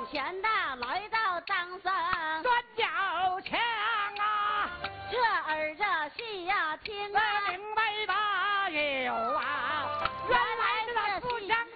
贤的来到张生， 转角墙啊， 这儿这戏呀听啊， 明白吧有啊，原来